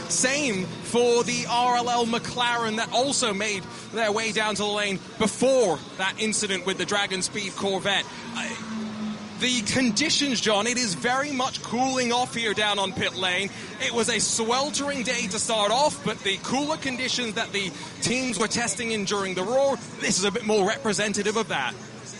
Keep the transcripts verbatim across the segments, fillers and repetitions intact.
Same for the R L L McLaren that also made their way down to the lane before that incident with the Dragon Speed Corvette. I, The conditions, John, it is very much cooling off here down on pit lane. It was a sweltering day to start off, but the cooler conditions that the teams were testing in during the Roar, this is a bit more representative of that.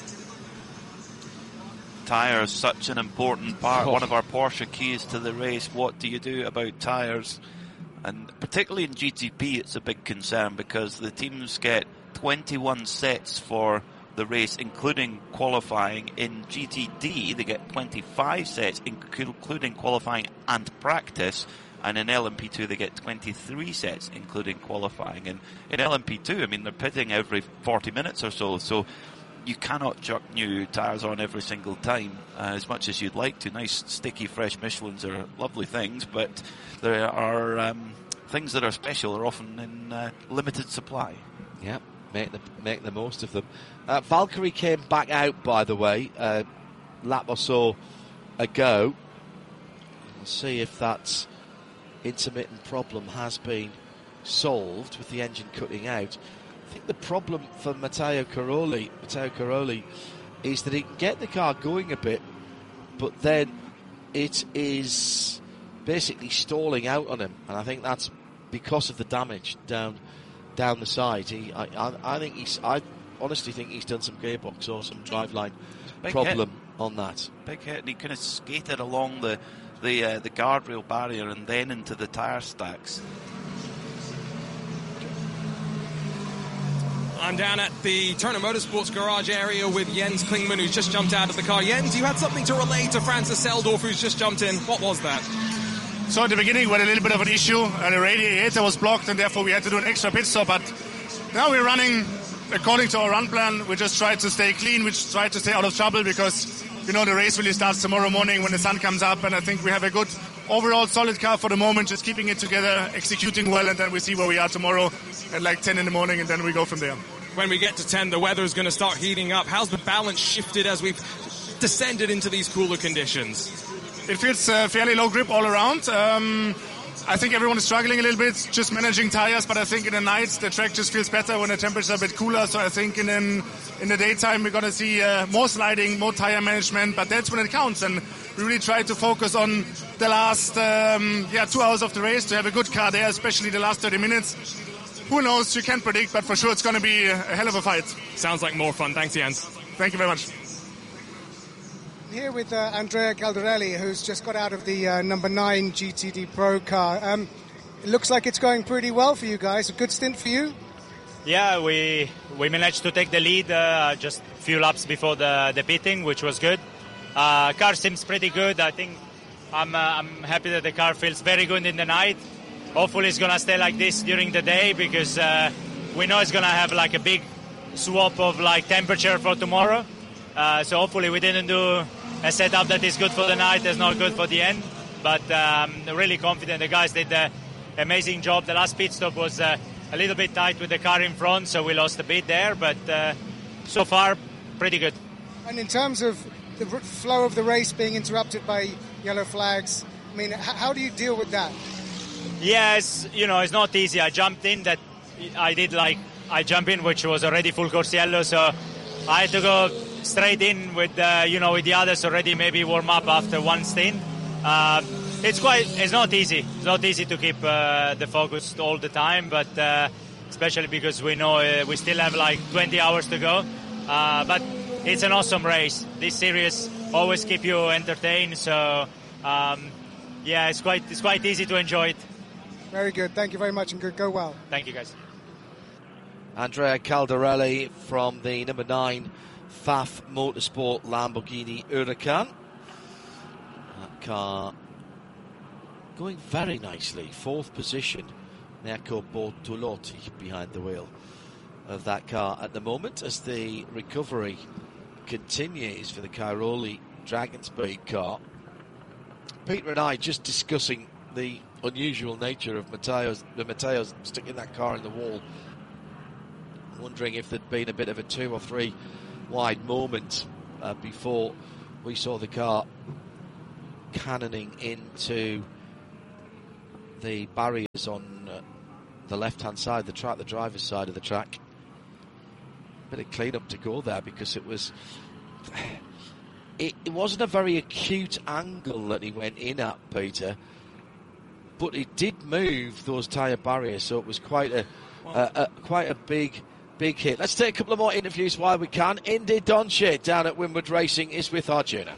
Tyres, such an important part, oh. one of our Porsche keys to the race. What do you do about tyres? And particularly in G T P, it's a big concern because the teams get twenty-one sets for the race, including qualifying. In G T D, they get twenty-five sets, including qualifying and practice. And in L M P two, they get twenty-three sets, including qualifying. And in L M P two, I mean, they're pitting every forty minutes or so, so you cannot chuck new tyres on every single time, uh, as much as you'd like to. Nice, sticky, fresh Michelins are lovely things, but there are um, things that are special are often in uh, limited supply. Yep. Make the make the most of them. Uh, Valkyrie came back out, by the way, uh, lap or so ago. We'll see if that intermittent problem has been solved with the engine cutting out. I think the problem for Matteo Caroli, Matteo Caroli, is that he can get the car going a bit, but then it is basically stalling out on him, and I think that's because of the damage down. down the side. He, I, I, I think he's. I honestly think he's done some gearbox or some driveline problem hit. on that. Big hit. And he kind of skated along the the uh, the guardrail barrier and then into the tyre stacks. I'm down at the Turner Motorsports garage area with Jens Klingmann, who's just jumped out of the car. Jens, you had something to relay to Francis Seldorf, who's just jumped in. What was that? So at the beginning we had a little bit of an issue, and the radiator was blocked, and therefore we had to do an extra pit stop. But now we're running according to our run plan. We just try to stay clean, we just try to stay out of trouble, because you know the race really starts tomorrow morning when the sun comes up, and I think we have a good overall solid car for the moment, just keeping it together, executing well, and then we see where we are tomorrow at like ten in the morning, and then we go from there. When we get to ten, the weather is going to start heating up. How's the balance shifted as we've descended into these cooler conditions? It feels uh, fairly low grip all around. Um, I think everyone is struggling a little bit, just managing tires, but I think in the night the track just feels better when the temperatures are a bit cooler. So I think in in, in the daytime we're going to see uh, more sliding, more tire management, but that's when it counts. And we really try to focus on the last um, yeah two hours of the race to have a good car there, especially the last thirty minutes. Who knows? You can't predict, but for sure it's going to be a hell of a fight. Sounds like more fun. Thanks, Jens. Thank you very much. Here with uh, Andrea Caldarelli, who's just got out of the uh, number nine G T D Pro car. Um, it looks like it's going pretty well for you guys. A good stint for you? Yeah, we we managed to take the lead uh, just a few laps before the, the pitting, which was good. Uh, car seems pretty good. I think I'm uh, I'm happy that the car feels very good in the night. Hopefully it's going to stay like this during the day, because uh, we know it's going to have like a big swap of like temperature for tomorrow. Uh, so hopefully we didn't do a setup that is good for the night, that's not good for the end. But um, really confident. The guys did an amazing job. The last pit stop was uh, a little bit tight with the car in front, so we lost a bit there. But uh, so far, pretty good. And in terms of the flow of the race being interrupted by yellow flags, I mean, h- how do you deal with that? Yes, you know, it's not easy. I jumped in that I did like, I jumped in, which was already full course yellow, so I had to go straight in with uh, you know with the others already maybe warm up after one stint. Uh, it's quite it's not easy. It's not easy to keep uh, the focus all the time, but uh, especially because we know uh, we still have like twenty hours to go. Uh, but it's an awesome race. This series always keep you entertained. So um, yeah, it's quite it's quite easy to enjoy it. Very good. Thank you very much, and good. Go well. Thank you, guys. Andrea Caldarelli from the number nine F A F Motorsport Lamborghini Huracan. That car going very nicely. Fourth position. Mirko Bortolotti behind the wheel of that car at the moment as the recovery continues for the Cairoli Dragon Speed car. Peter and I just discussing the unusual nature of Matteo's, the Matteo's sticking that car in the wall, wondering if there'd been a bit of a two or three wide moment uh, before we saw the car cannoning into the barriers on uh, the left-hand side of the track, the driver's side of the track. Bit of clean-up to go there because it was... It, it wasn't a very acute angle that he went in at, Peter, but it did move those tyre barriers, so it was quite a, a, a quite a big, big hit. Let's take a couple of more interviews while we can. Indy Donche down at Winward Racing is with Arjuna.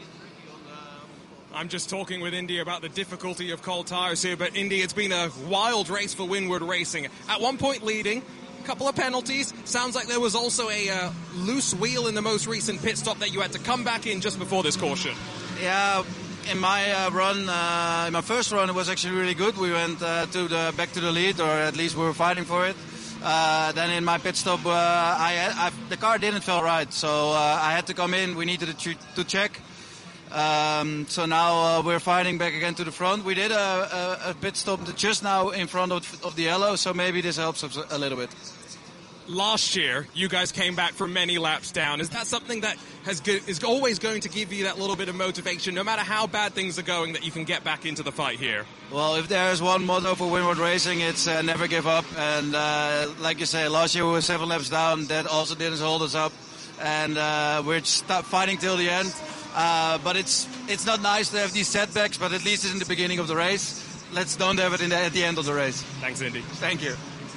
I'm just talking with Indy about the difficulty of cold tyres here, but Indy, it's been a wild race for Winward Racing. At one point leading, a couple of penalties. Sounds like there was also a uh, loose wheel in the most recent pit stop that you had to come back in just before this caution. Yeah, in my uh, run, uh, in my first run, it was actually really good. We went uh, to the back to the lead, or at least we were fighting for it. Uh, then in my pit stop, uh, I, I, the car didn't feel right, so uh, I had to come in. We needed to, to check. Um, so now uh, we're fighting back again to the front. We did a, a, a pit stop just now in front of, of the yellow, so maybe this helps us a little bit. Last year, you guys came back from many laps down. Is that something that has go- is always going to give you that little bit of motivation, no matter how bad things are going, that you can get back into the fight here? Well, if there's one motto for Winward Racing, it's uh, never give up. And uh, like you say, last year we were seven laps down. That also didn't hold us up. And uh, we're just fighting till the end. Uh, but it's it's not nice to have these setbacks, but at least it's in the beginning of the race. Let's don't have it in the, at the end of the race. Thanks, Indy. Thank you.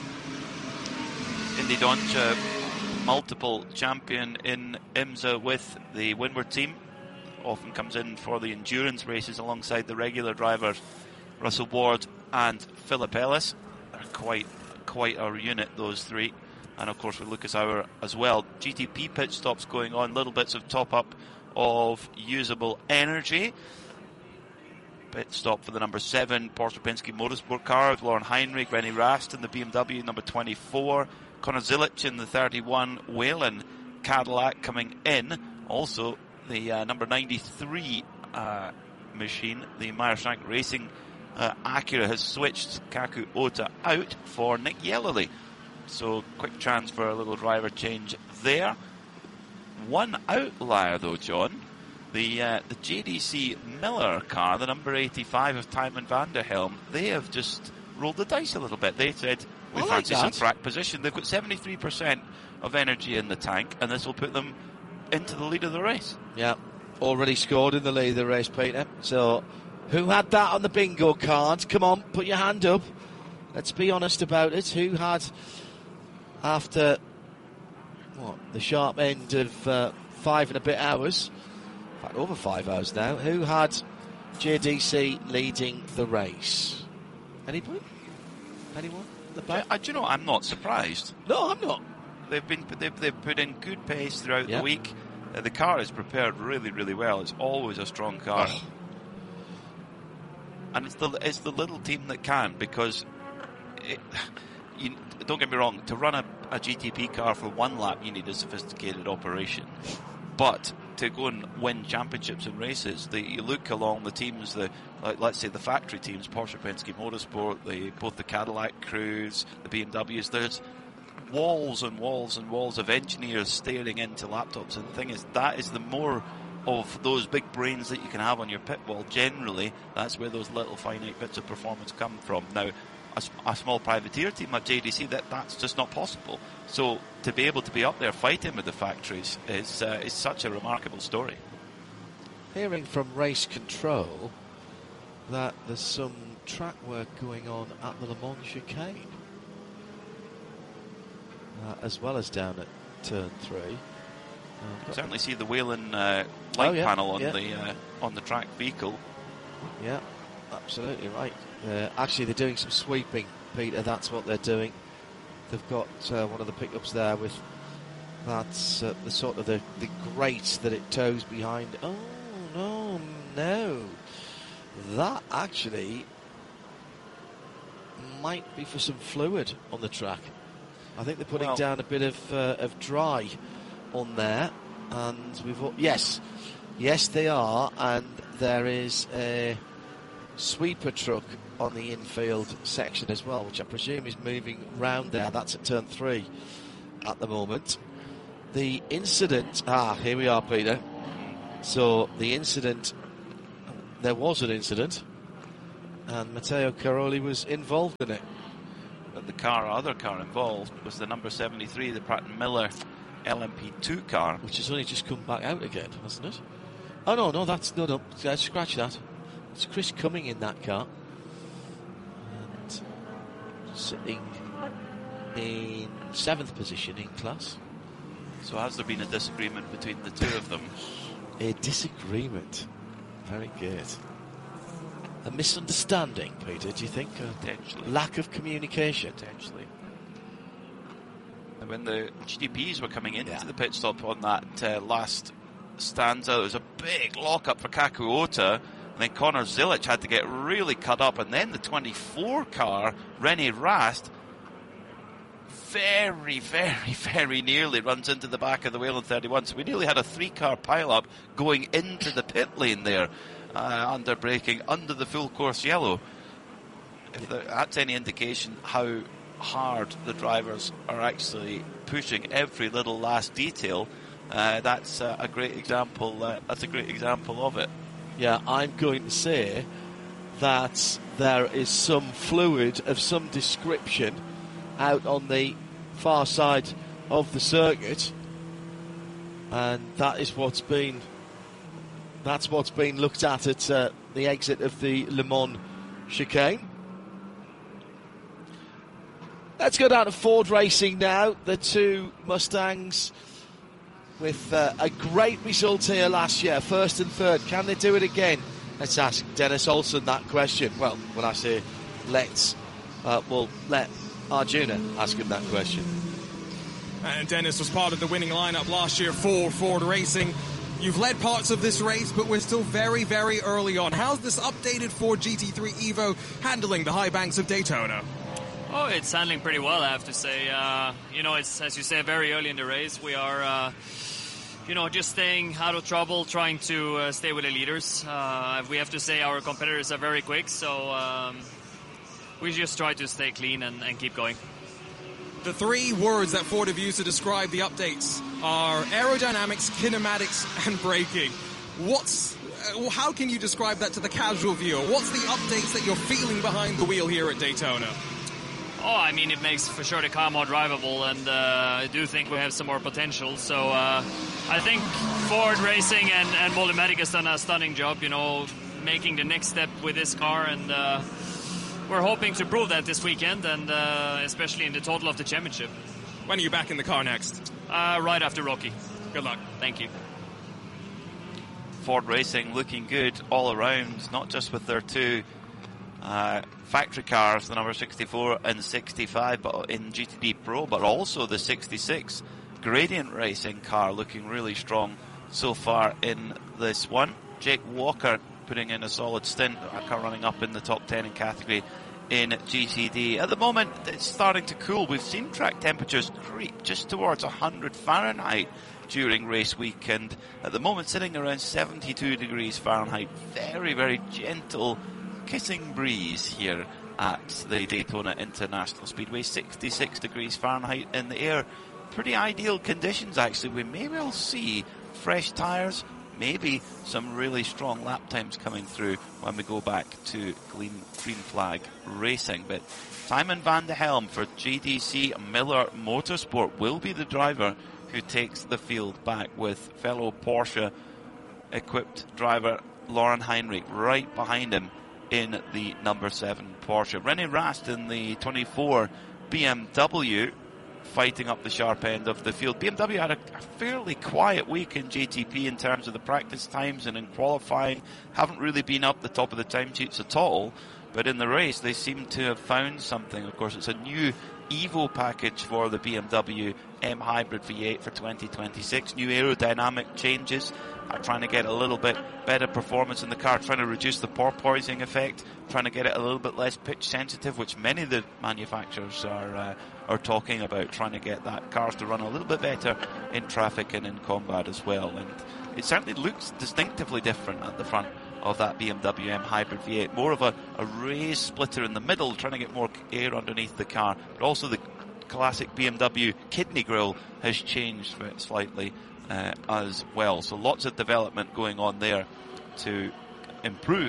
Indy Donche, multiple champion in IMSA with the Winward team. Often comes in for the endurance races alongside the regular drivers, Russell Ward and Philip Ellis. They're quite, quite a unit, those three. And of course with Lucas Auer as well. G T P pit stops going on, little bits of top up of usable energy. Pit stop for the number seven Porsche Penske Motorsport car with Lauren Heinrich, Rennie Rast in the B M W number twenty-four, Conor Zilic in the thirty-one Whelen Cadillac coming in. Also the uh, number ninety-three uh, machine, the Meyer-Shank Racing uh, Acura, has switched Kaku Ota out for Nick Yellerly. So quick transfer, a little driver change there. One outlier though, John, the uh, the J D C Miller car, the number eighty-five of Tijmen van der Helm, they have just rolled the dice a little bit. They said, we I fancy like some that. track position. They've got seventy-three percent of energy in the tank, and this will put them into the lead of the race. Yeah, already scored in the lead of the race, Peter. So, who had that on the bingo card? Come on, put your hand up. Let's be honest about it. Who had, after what the sharp end of uh, five and a bit hours, in fact over five hours now, who had J D C leading the race? Anybody? Anyone? The back? I, do you know, I'm not surprised. No, I'm not. They've been they've, they've put in good pace throughout Yeah. the week. Uh, the car is prepared really, really well. It's always a strong car, Oh. and it's the it's the little team that can, because it, you, don't get me wrong. To run a, a G T P car for one lap, you need a sophisticated operation, but to go and win championships and races, the, you look along the teams, the like, let's say the factory teams, Porsche Penske Motorsport, the both the Cadillac crews, the B M Ws. There's walls and walls and walls of engineers staring into laptops, and the thing is, that is the more of those big brains that you can have on your pit wall. Generally, that's where those little finite bits of performance come from. Now, a, a small privateer team like J D C, that that's just not possible. So to be able to be up there fighting with the factories is uh, is such a remarkable story. Hearing from race control that there's some track work going on at the Le Mans chicane, uh, as well as down at turn three. You can certainly see the Whelen uh, light Oh, yeah, panel on yeah. the uh, on the track vehicle. Yeah, absolutely right. Uh, actually, they're doing some sweeping, Peter. That's what they're doing. They've got uh, one of the pickups there with that's uh, the sort of the, the grate that it tows behind. Oh no, no, that actually might be for some fluid on the track. I think they're putting Well- down a bit of uh, of dry on there, and we've al- yes, yes they are, and there is a sweeper truck on the infield section as well, which I presume is moving round there. That's at turn three at the moment. The incident, ah, here we are, Peter. So the incident, there was an incident and Matteo Caroli was involved in it. But the car, other car involved was the number seventy-three, the Pratt and Miller L M P two car, which has only just come back out again, hasn't it? Oh no, no, that's no, no. Scratch that. It's Chris Cumming in that car, and sitting in seventh position in class. So has there been a disagreement between the two of them? A disagreement. Very good. A misunderstanding, Peter, do you think? Potentially. Lack of communication? Potentially. And when the G T Ps were coming into yeah. the pit stop on that uh, last stanza, there was a big lock-up for Kaku Ota, and then Connor Zilic had to get really cut up, and then the twenty-four car, René Rast, very, very, very nearly runs into the back of the Whelen thirty-one. So we nearly had a three-car pile-up going into the pit lane there, uh, under braking, under the full course yellow. If that's any indication how hard the drivers are actually pushing every little last detail, uh, that's uh, a great example. Uh, that's a great example of it. Yeah, I'm going to say that there is some fluid of some description out on the far side of the circuit, and that is what's been that's what's been looked at at uh, the exit of the Le Mans chicane. Let's go down to Ford Racing now. The two Mustangs with uh, a great result here last year, first and third. Can they do it again? Let's ask Dennis Olsen that question. Well, when I say let's, uh, we'll let Arjuna ask him that question. And Dennis was part of the winning lineup last year for Ford Racing. You've led parts of this race, but we're still very, very early on. How's this updated Ford G T three Evo handling the high banks of Daytona? Oh, it's handling pretty well, I have to say. Uh, you know, it's, as you say, very early in the race. We are, uh, you know, just staying out of trouble, trying to uh, stay with the leaders. Uh, we have to say our competitors are very quick, so um, we just try to stay clean and, and keep going. The three words that Ford have used to describe the updates are aerodynamics, kinematics, and braking. What's, uh, how can you describe that to the casual viewer? What's the updates that you're feeling behind the wheel here at Daytona? Oh, I mean, it makes for sure the car more drivable, and uh, I do think we have some more potential. So uh, I think Ford Racing and, and Moldematic has done a stunning job, you know, making the next step with this car, and uh, we're hoping to prove that this weekend, and uh, especially in the total of the championship. When are you back in the car next? Uh, right after Rocky. Good luck. Thank you. Ford Racing looking good all around, not just with their two uh, factory cars, the number sixty-four and sixty-five, but in G T D Pro, but also the sixty-six Gradient Racing car looking really strong so far in this one. Jake Walker putting in a solid stint, a car running up in the top ten in category in G T D. At the moment, it's starting to cool. We've seen track temperatures creep just towards one hundred Fahrenheit during race week, and at the moment sitting around seventy-two degrees Fahrenheit. Very, very gentle kissing breeze here at the Daytona International Speedway. sixty-six degrees Fahrenheit in the air. Pretty ideal conditions, actually. We may well see fresh tyres, maybe some really strong lap times coming through when we go back to green, green flag racing. But Simon van de Helm for G D C Miller Motorsport will be the driver who takes the field back, with fellow Porsche equipped driver Lauren Heinrich right behind him in the number seven Porsche. René Rast in the twenty-four B M W fighting up the sharp end of the field. B M W had a, a fairly quiet week in J T P in terms of the practice times and in qualifying. Haven't really been up the top of the timesheets at all, but in the race they seem to have found something. Of course, it's a new Evo package for the B M W M Hybrid V eight for twenty twenty-six. New aerodynamic changes are trying to get a little bit better performance in the car, trying to reduce the porpoising effect, trying to get it a little bit less pitch sensitive, which many of the manufacturers are uh, are talking about, trying to get that cars to run a little bit better in traffic and in combat as well. And it certainly looks distinctively different at the front of that B M W M Hybrid V eight. More of a, a raised splitter in the middle, trying to get more air underneath the car, but also the classic B M W kidney grille has changed slightly uh, as well. So lots of development going on there to improve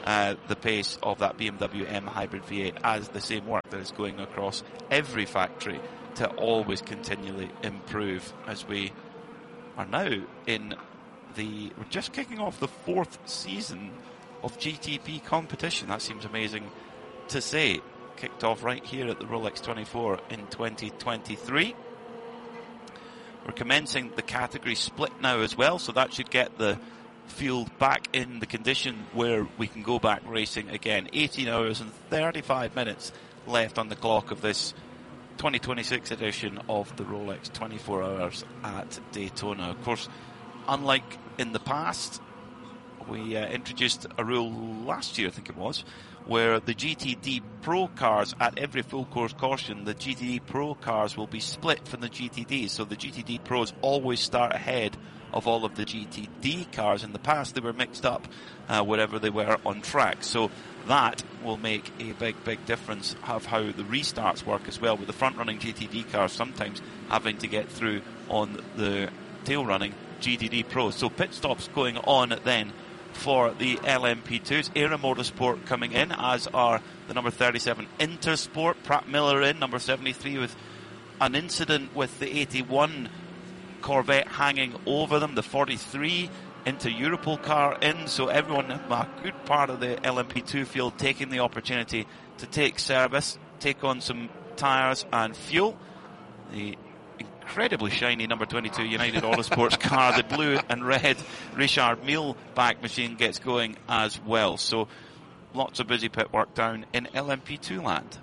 uh, the pace of that B M W M Hybrid V eight as the same work that is going across every factory to always continually improve, as we are now in the, we're just kicking off the fourth season of G T P competition. That seems amazing to say. Kicked off right here at the Rolex twenty-four in twenty twenty-three. We're commencing the category split now as well, so that should get the field back in the condition where we can go back racing again. eighteen hours and thirty-five minutes left on the clock of this twenty twenty-six edition of the Rolex twenty-four hours at Daytona. Of course, unlike in the past, we uh, introduced a rule last year, I think it was, where the G T D Pro cars, at every full course caution, the G T D Pro cars will be split from the G T Ds. So the G T D Pros always start ahead of all of the G T D cars. In the past, they were mixed up uh, wherever they were on track. So that will make a big, big difference of how the restarts work as well, with the front-running G T D cars sometimes having to get through on the tail-running G T D Pros. So pit stops going on then for the L M P twos. Era Motorsport coming in, as are the number thirty-seven Intersport. Pratt Miller in, number seventy-three, with an incident with the eighty-one Corvette hanging over them. The forty-three Inter Europol car in, so everyone, a good part of the L M P two field, taking the opportunity to take service, take on some tyres and fuel. The incredibly shiny number twenty-two United Autosports car, the blue and red Richard Mille back machine, gets going as well. So lots of busy pit work down in L M P two land.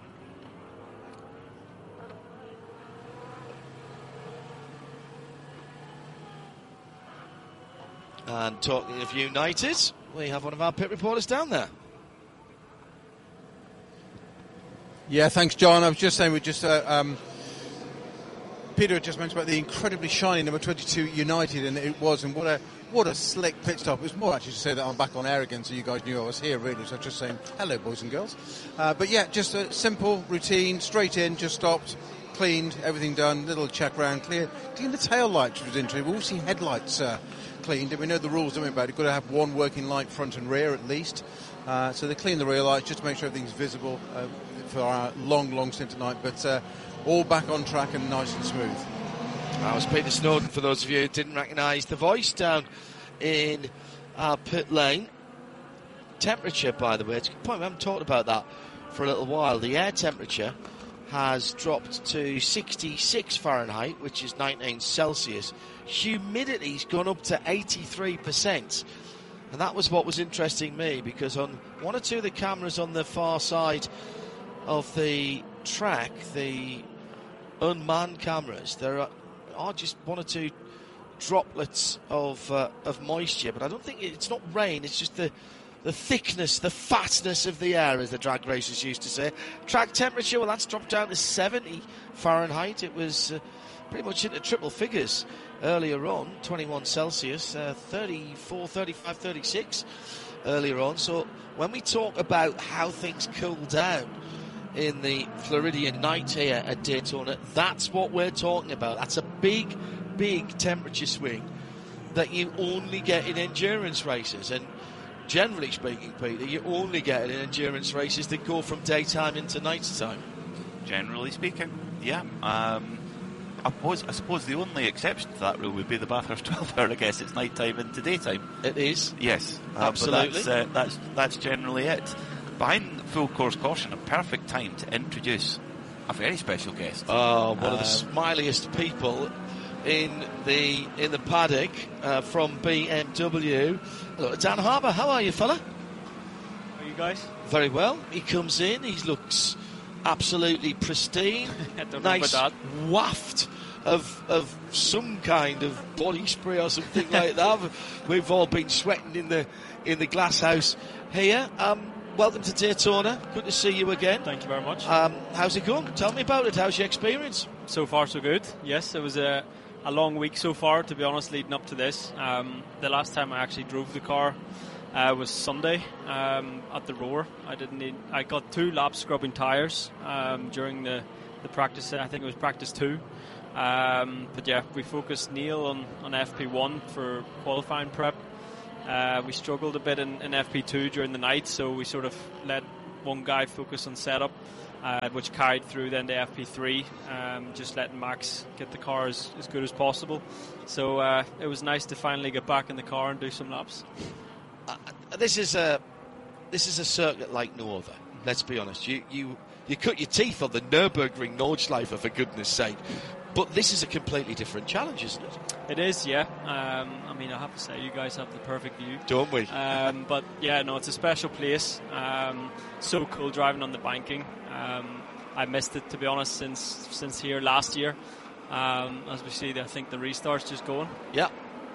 And talking of United, we have one of our pit reporters down there. Yeah, thanks, John. I was just saying, we just uh, um, Peter had just mentioned about the incredibly shiny number twenty-two United, and it was, and what a what a slick pit stop. It was more actually to say that I'm back on air again, so you guys knew I was here, really. So I was just saying hello, boys and girls. Uh, but yeah, just a simple routine, straight in, just stopped, cleaned, everything done, little check round, clear, clean the tail lights, which was interesting. We've all seen headlights uh, cleaned, and we know the rules, don't we, about it? You've got to have one working light front and rear at least. Uh, so they clean the rear lights just to make sure everything's visible uh, for our long, long stint tonight. But uh, all back on track and nice and smooth. That was Peter Snowden, for those of you who didn't recognise the voice, down in our pit lane. Temperature, by the way, it's a good point, we haven't talked about that for a little while. The air temperature has dropped to sixty-six Fahrenheit, which is nineteen Celsius. Humidity's gone up to eighty-three percent. And that was what was interesting me, because on one or two of the cameras on the far side of the track, the unmanned cameras, there are, are just one or two droplets of uh, of moisture, but I don't think it, it's not rain, it's just the the thickness, the fatness of the air, as the drag racers used to say. Track temperature, well, that's dropped down to seventy Fahrenheit. It was uh, pretty much into triple figures earlier on, twenty-one Celsius, uh, thirty-four, thirty-five, thirty-six earlier on. So when we talk about how things cool down in the Floridian night here at Daytona, that's what we're talking about. That's a big, big temperature swing that you only get in endurance races. And generally speaking, Peter, you only get it in endurance races that go from daytime into nighttime. Generally speaking, yeah. Um, I suppose, I suppose the only exception to that rule would be the Bathurst twelve hour. I guess it's nighttime into daytime. It is. Yes, uh, absolutely. But that's, uh, that's that's generally it. Behind full course caution, a perfect time to introduce a very special guest. Oh, one uh, of the smiliest people in the in the paddock uh, from B M W. Hello, Dan Harbour. How are you, fella? How are you guys? Very well. He comes in. He looks absolutely pristine. Nice waft of of some kind of body spray or something like that. We've all been sweating in the in the glass house here. Um, welcome to Daytona. Good to see you again. Thank you very much. Um, how's it going? Tell me about it. How's your experience? So far, so good. Yes, it was a, a long week so far, to be honest, leading up to this. Um, the last time I actually drove the car uh, was Sunday um, at the Roar. I didn't need. I got two laps scrubbing tyres um, during the, the practice. I think it was practice two. Um, but yeah, we focused Neil on, on F P one for qualifying prep. Uh, we struggled a bit in, in F P two during the night, so we sort of let one guy focus on setup, uh, which carried through then to F P three, um, just letting Max get the car as, as good as possible. So uh, it was nice to finally get back in the car and do some laps. Uh, this is a this is a circuit like no other. Let's be honest. You you you cut your teeth on the Nürburgring Nordschleife, for goodness sake. But this is a completely different challenge, isn't it? It is, yeah. Um, I mean, I have to say, you guys have the perfect view. Don't we? Um, but yeah, no, it's a special place. Um, so cool driving on the banking. Um, I missed it, to be honest, since since here last year. Um, as we see, I think the restart's just going. Yeah.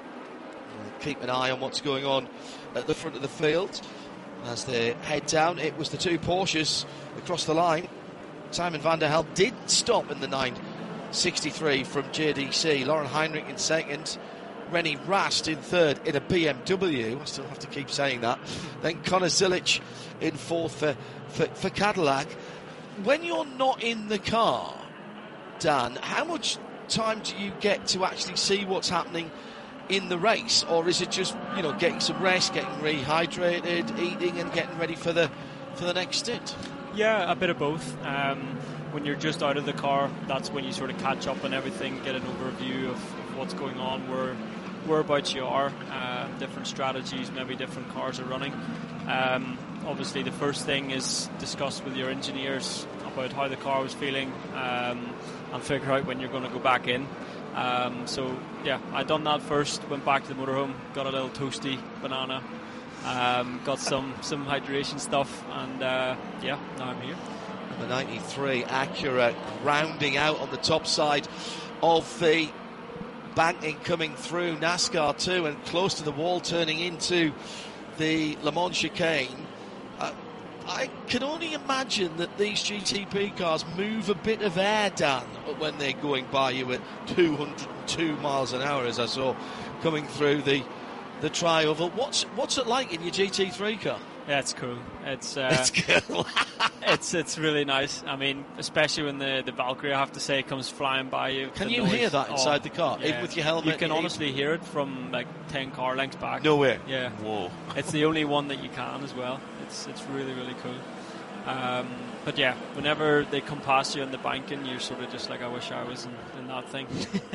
We'll keep an eye on what's going on at the front of the field as they head down. It was the two Porsches across the line. Simon van der Helm did stop in the nine sixty-three from J D C. Lauren Heinrich in second. Rennie Rast in third in a B M W. I still have to keep saying that. Then Connor Zilic in fourth for, for, for Cadillac. When you're not in the car, Dan, how much time do you get to actually see what's happening in the race? Or is it just, you know, getting some rest, getting rehydrated, eating and getting ready for the for the next stint? Yeah, a bit of both. Um, when you're just out of the car, that's when you sort of catch up on everything, get an overview of, of what's going on, where whereabouts you are, uh, different strategies, maybe different cars are running. Um, obviously, the first thing is discuss with your engineers about how the car was feeling, um, and figure out when you're going to go back in. Um, so, yeah, I done that first, went back to the motorhome, got a little toasty banana, um, got some, some hydration stuff, and uh, yeah, now I'm here. Number ninety-three Acura rounding out on the top side of the banking, coming through NASCAR two and close to the wall, turning into the Le Mans chicane. Uh, I can only imagine that these G T P cars move a bit of air, Dan, when they're going by you at two hundred two miles an hour, as I saw coming through the the tri-oval. What's what's it like in your G T three car? Yeah, it's cool. It's uh, it's cool. it's it's really nice. I mean, especially when the, the Valkyrie, I have to say, comes flying by you. Can the you noise. hear that inside oh, the car, yeah. even with your helmet? You can honestly hear it from like ten car lengths back. No way. Yeah. Whoa. It's the only one that you can as well. It's it's really really cool. Um, but yeah, whenever they come past you in the banking, you're sort of just like, I wish I was in, in that thing.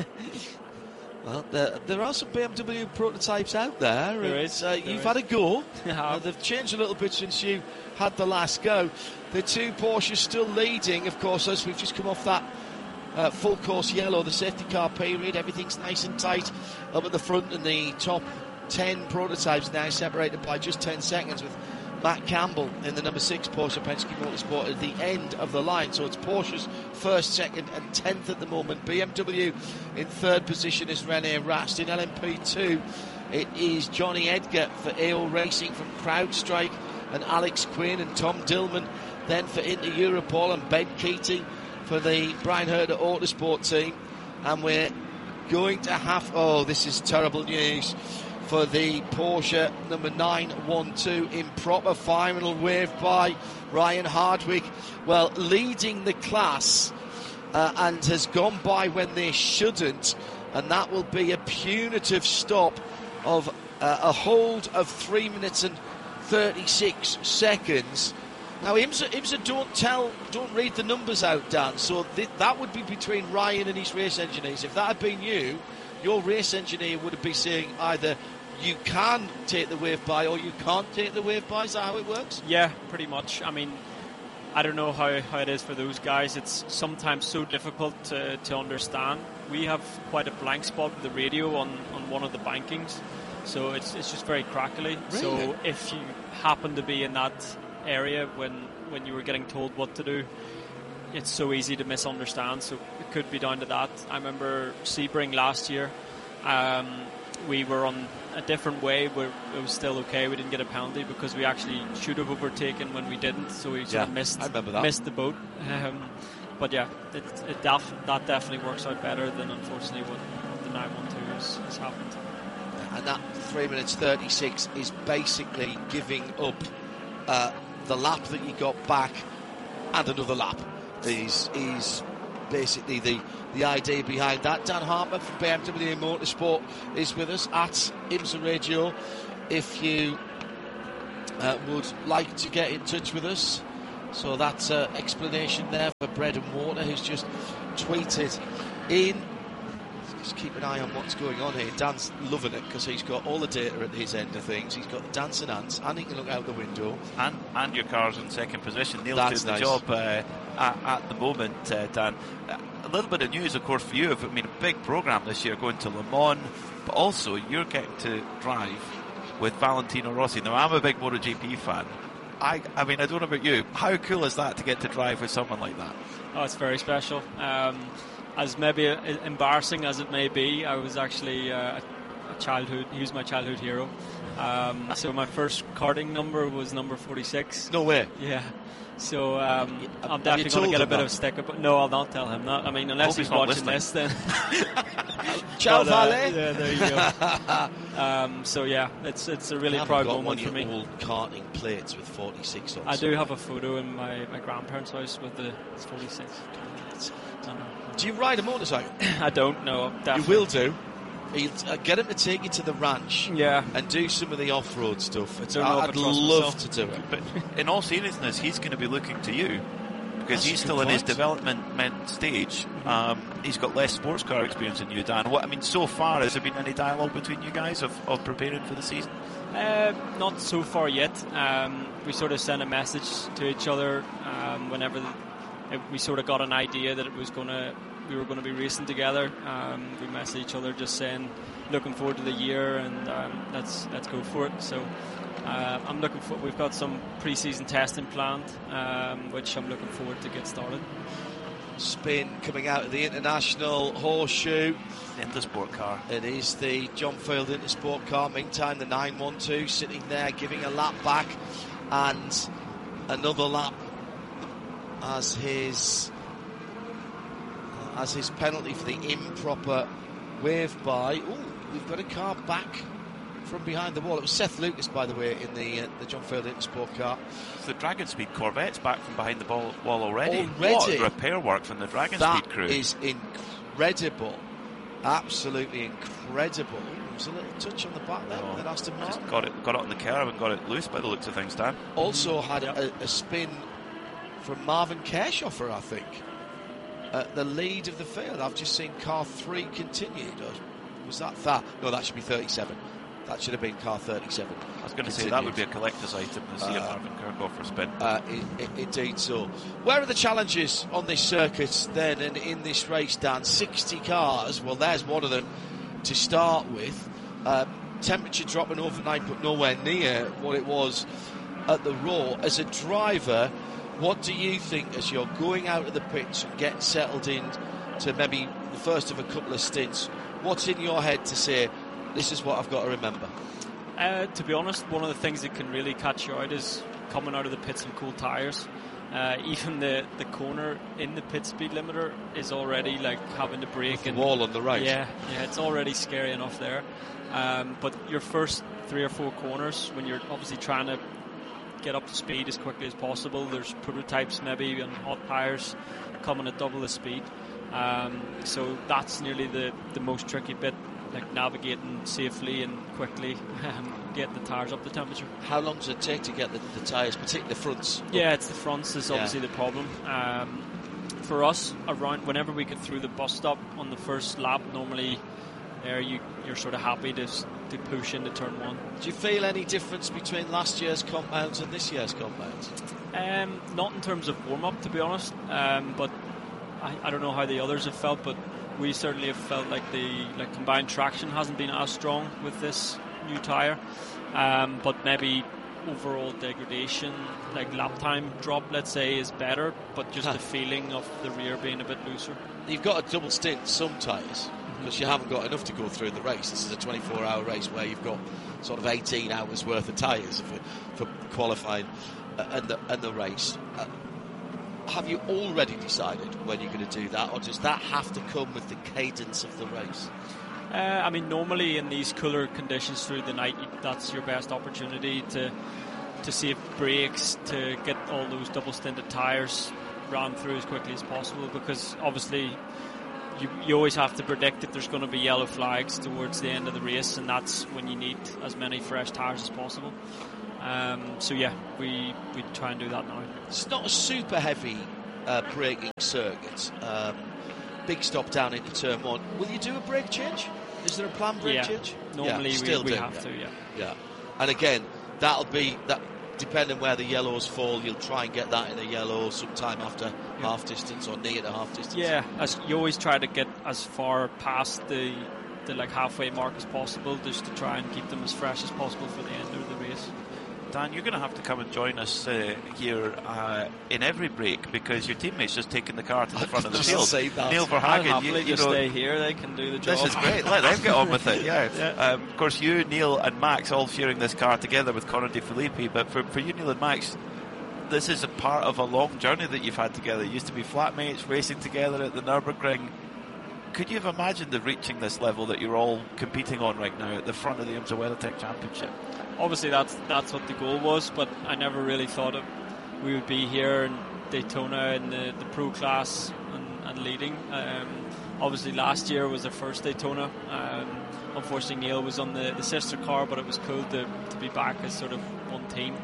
Well, there, there are some B M W prototypes out there. There is. Uh, there you've is. had a go. Yeah. Uh, they've changed a little bit since you had the last go. The two Porsches still leading, of course, as we've just come off that uh, full course yellow, the safety car period. Everything's nice and tight up at the front, and the top ten prototypes now separated by just ten seconds, with Matt Campbell in the number six Porsche Penske Motorsport at the end of the line. So it's Porsche's first, second and tenth at the moment. B M W in third position is Rene Rast. In L M P two it is Johnny Edgar for A O Racing from CrowdStrike, and Alex Quinn and Tom Dillman then for Inter Europol, and Ben Keating for the Brian Herter Autosport team. And we're going to have, oh, this is terrible news for the Porsche number nine one two, improper final wave by Ryan Hardwick. Well, leading the class uh, and has gone by when they shouldn't, and that will be a punitive stop of uh, a hold of three minutes and thirty-six seconds. Now, IMSA, IMSA don't tell, don't read the numbers out, Dan, so th- that would be between Ryan and his race engineers. If that had been you, your race engineer would have been saying either you can take the wave by or you can't take the wave by. Is that how it works? Yeah, pretty much. I mean, I don't know how, how it is for those guys. It's sometimes so difficult to, to understand. We have quite a blank spot with the radio on, on one of the bankings, so it's it's just very crackly. Really? So if you happen to be in that area when, when you were getting told what to do, it's so easy to misunderstand. So it could be down to that. I remember Sebring last year. Um, we were on a different way where it was still okay. We didn't get a penalty because we actually should have overtaken when we didn't, so we sort Yeah, of missed I remember that. missed the boat. Um, but yeah, it, it def- that definitely works out better than unfortunately what the nine one two has, has happened. And that three minutes thirty-six is basically giving up uh, the lap that you got back and another lap. Is is basically the, the idea behind that. Dan Hartman from B M W Motorsport is with us at IMSA Radio. if you uh, would like to get in touch with us. So that's uh, explanation there for Bread and Water, who's just tweeted in. Just keep an eye on what's going on here. Dan's loving it because he's got all the data at his end of things. He's got the dancing ants, and he can look out the window. And and your car's in second position. Neil's That's doing nice. the job uh, at, at the moment, uh, Dan. Uh, a little bit of news, of course, for you. I mean, a big programme this year going to Le Mans, but also you're getting to drive with Valentino Rossi. Now, I'm a big MotoGP fan. I, I mean, I don't know about you. How cool is that to get to drive with someone like that? Oh, it's very special. Um, as maybe uh, embarrassing as it may be, I was actually uh, a childhood. He was my childhood hero. Um, so my first karting number was number forty-six. No way. Yeah. So um, Have I'm you definitely going told to get a him bit that? of stick up. No, I'll not tell him that. I mean, unless Hope he's he's not watching listening. this, then. Ciao, But, uh, Vale. yeah, there you go. um, so yeah, it's it's a really I haven't proud got moment one for of me. your old karting plates with forty-six on. I so- do have a photo in my, my grandparents' house with the it's forty-six. I know. Do you ride a motorcycle? I don't know. You Definitely. will do. He'll uh, get him to take you to the ranch Yeah. and do some of the off-road stuff. I don't know if I I'd trust love myself. to do it. But in all seriousness, he's going to be looking to you because That's a he's good still in his point. development men- stage. Um, he's got less sports car experience than you, Dan. What I mean, so far, has there been any dialogue between you guys of, of preparing for the season? Uh, not so far yet. Um, we sort of sent a message to each other um, whenever the, it, we sort of got an idea that it was going to we were going to be racing together. Um, we messaged each other just saying, looking forward to the year, and um, let's let's go for it. So uh, I'm looking for. We've got some pre-season testing planned, um, which I'm looking forward to get started. Spin coming out of the International Horseshoe. Intersport car. It is the John Field Intersport car. Meantime, the nine one two sitting there giving a lap back and another lap as his as his penalty for the improper wave by. Ooh, we've got a car back from behind the wall. It was Seth Lucas, by the way, in the uh, the John Field Intersport car. It's the Dragon Speed Corvette's back from behind the ball, wall already. Already? What repair work from the Dragon That Speed crew. is incredible. Absolutely incredible. There was a little touch on the back there Oh, with Aston Martin. Just got it, got it on the curve and got it loose by the looks of things, Dan. Also had Yep. a, a spin from Marvin Kirchhoffer, I think, at the lead of the field. I've just seen car three continued. Or was that that? No, that should be thirty-seven. That should have been car thirty-seven. I was going to say that would be a collector's item to see a Uh, Marvin Kirchhofer spin. Uh, i- i- indeed so. Where are the challenges on this circuit then and in this race, Dan? sixty cars. Well, there's one of them to start with. Um, temperature dropping overnight, but nowhere near what it was at the Raw. As a driver, what do you think as you're going out of the pits and getting settled in to maybe the first of a couple of stints? What's in your head to say, this is what I've got to remember? Uh, to be honest, one of the things that can really catch you out is coming out of the pits in cool tyres. Uh, even the, the corner in the pit speed limiter is already like having to brake. The and wall on the right. Yeah, yeah, it's already scary enough there. Um, but your first three or four corners, when you're obviously trying to get up to speed as quickly as possible, there's prototypes maybe on hot tyres coming at double the speed. Um, so that's nearly the, the most tricky bit, like navigating safely and quickly, um, getting the tyres up to temperature. How long does it take to get the, the tyres, particularly the fronts? Yeah, it's the fronts is Yeah. obviously the problem. Um, for us, around whenever we get through the bus stop on the first lap, normally there you you're sort of happy to s- to push into turn one. Do you feel any difference between last year's compounds and this year's compounds? Um, not in terms of warm up, to be honest. Um, but I, I don't know how the others have felt, but we certainly have felt like the like combined traction hasn't been as strong with this new tyre. Um, but maybe overall degradation, like lap time drop, let's say, is better. But just Huh. the feeling of the rear being a bit looser. You've got a double stint some tyres because you haven't got enough to go through the race. This is a twenty-four hour race where you've got sort of eighteen hours worth of tyres for, for qualifying uh, and, the, and the race. Uh, have you already decided when you're going to do that, or does that have to come with the cadence of the race? Uh, I mean, normally in these cooler conditions through the night, you, that's your best opportunity to to save brakes, to get all those double-stinted tyres ran through as quickly as possible, because obviously you, you always have to predict that there's going to be yellow flags towards the end of the race, and that's when you need as many fresh tyres as possible. Um, so yeah, we we try and do that now. It's not a super heavy uh, braking circuit. Um, big stop down into turn one. Will you do a brake change? Is there a planned brake yeah. change? Normally yeah, we, still we do. have yeah. to, yeah. Yeah. And again, that'll be that. Depending where the yellows fall, you'll try and get that in a yellow sometime after yeah. half distance or near to half distance. Yeah, as you always try to get as far past the the like halfway mark as possible, just to try and keep them as fresh as possible for the end of the race. Dan, you're going to have to come and join us uh, here uh, in every break, because your teammate's just taking the car to the front of the field. Neil Verhagen, I'll you, you just know, stay here. They can do the job. This is great. Let them get on with it. Yeah. yeah. Um, of course, you, Neil, and Max all sharing this car together with Conor De Filippi. But for, for you, Neil and Max, this is a part of a long journey that you've had together. You used to be flatmates, racing together at the Nürburgring. Could you have imagined the reaching this level that you're all competing on right now at the front of the IMSA WeatherTech Championship? Obviously, that's that's what the goal was, but I never really thought it, we would be here in Daytona in the, the pro class and, and leading. Um, obviously, last year was their first Daytona. Um, unfortunately, Neil was on the, the sister car, but it was cool to, to be back as sort of one team.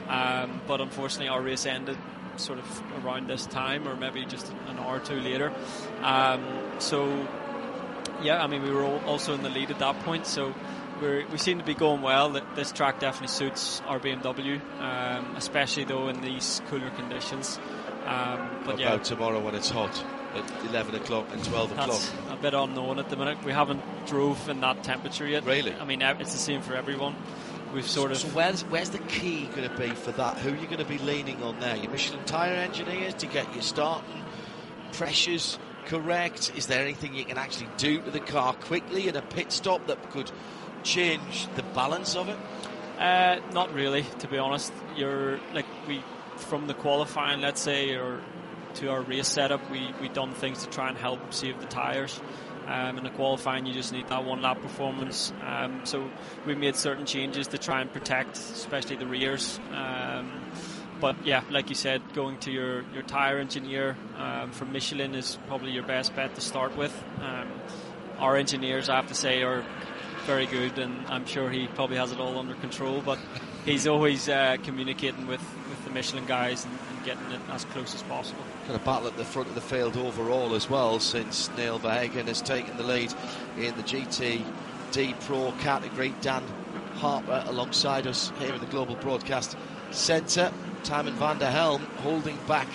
Um, but unfortunately, our race ended sort of around this time, or maybe just an hour or two later. Um, so, yeah, I mean, we were also in the lead at that point, so we're, we seem to be going well. This track definitely suits our B M W, um, especially though in these cooler conditions. Um, but what yeah, about tomorrow when it's hot at eleven o'clock and twelve o'clock? That's a bit unknown at the minute. We haven't drove in that temperature yet. Really? I mean, it's the same for everyone. We've sort so, of. So where's where's the key going to be for that? Who are you going to be leaning on there? Your Michelin tyre engineers to get your starting pressures correct? Is there anything you can actually do to the car quickly in a pit stop that could change the balance of it? Uh, not really, to be honest. You're like we from the qualifying, let's say, or to our race setup, we we done things to try and help save the tyres. Um, in the qualifying, you just need that one lap performance. Um, so we made certain changes to try and protect, especially the rears. Um, but yeah, like you said, going to your, your tyre engineer um, from Michelin is probably your best bet to start with. Um, our engineers, I have to say, are very good, and I'm sure he probably has it all under control. But he's always uh, communicating with, with the Michelin guys and, and getting it as close as possible. Kind of battle at the front of the field overall as well, since Neil Verhagen has taken the lead in the G T D Pro category. Dan Harper alongside us here at the Global Broadcast Centre. Tijmen van der Helm holding back